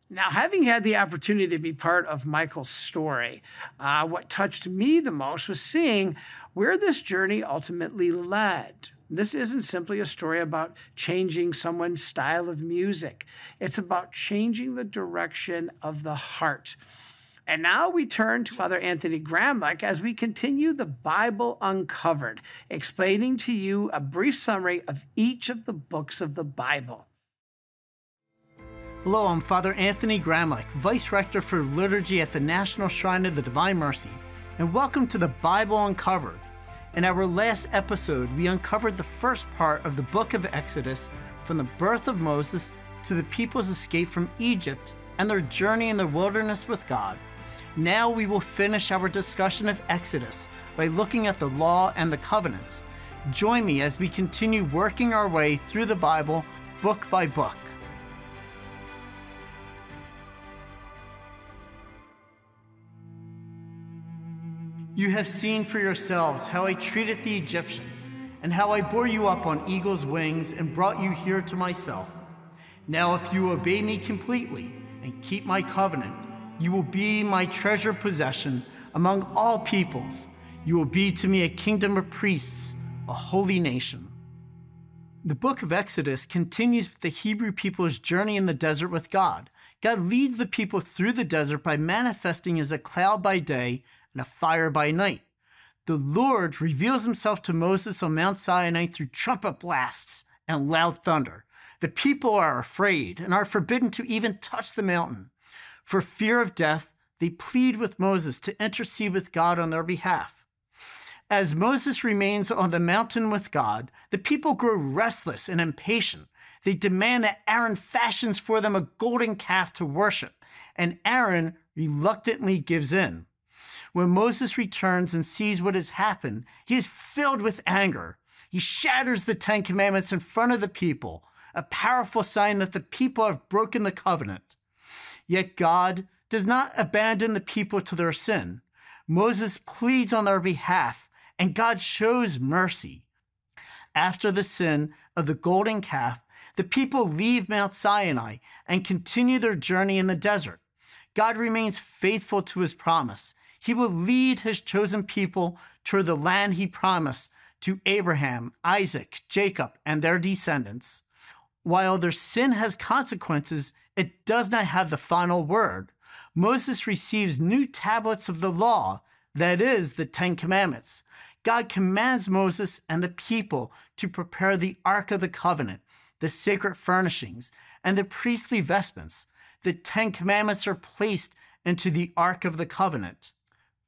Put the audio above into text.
Now, having had the opportunity to be part of Michael's story, what touched me the most was seeing where this journey ultimately led. This isn't simply a story about changing someone's style of music, it's about changing the direction of the heart. And now we turn to Father Anthony Gramlich as we continue the Bible Uncovered, explaining to you a brief summary of each of the books of the Bible. Hello, I'm Father Anthony Gramlich, Vice Rector for Liturgy at the National Shrine of the Divine Mercy, and welcome to the Bible Uncovered. In our last episode, we uncovered the first part of the book of Exodus, from the birth of Moses to the people's escape from Egypt and their journey in the wilderness with God. Now we will finish our discussion of Exodus by looking at the law and the covenants. Join me as we continue working our way through the Bible, book by book. You have seen for yourselves how I treated the Egyptians, and how I bore you up on eagle's wings and brought you here to myself. Now if you obey me completely and keep my covenant, you will be my treasured possession among all peoples. You will be to me a kingdom of priests, a holy nation. The book of Exodus continues with the Hebrew people's journey in the desert with God. God leads the people through the desert by manifesting as a cloud by day and a fire by night. The Lord reveals himself to Moses on Mount Sinai through trumpet blasts and loud thunder. The people are afraid and are forbidden to even touch the mountain. For fear of death, they plead with Moses to intercede with God on their behalf. As Moses remains on the mountain with God, the people grow restless and impatient. They demand that Aaron fashions for them a golden calf to worship, and Aaron reluctantly gives in. When Moses returns and sees what has happened, he is filled with anger. He shatters the Ten Commandments in front of the people, a powerful sign that the people have broken the covenant. Yet God does not abandon the people to their sin. Moses pleads on their behalf, and God shows mercy. After the sin of the golden calf, the people leave Mount Sinai and continue their journey in the desert. God remains faithful to his promise. He will lead his chosen people toward the land he promised to Abraham, Isaac, Jacob, and their descendants. While their sin has consequences, it does not have the final word. Moses receives new tablets of the law, that is, the Ten Commandments. God commands Moses and the people to prepare the Ark of the Covenant, the sacred furnishings, and the priestly vestments. The Ten Commandments are placed into the Ark of the Covenant.